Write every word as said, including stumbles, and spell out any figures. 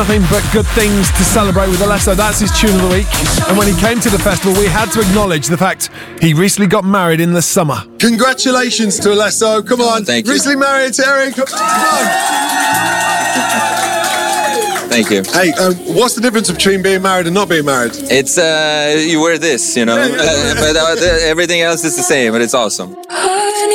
Nothing but good things to celebrate with Alesso. That's his tune of the week. And when he came to the festival, we had to acknowledge the fact he recently got married in the summer. Congratulations to Alesso. Come on. Thank you. Recently married to Eric. Come on. Thank you. Hey, um, what's the difference between being married and not being married? It's, uh, you wear this, you know, Yeah, yeah, yeah. Uh, but uh, everything else is the same, but it's awesome.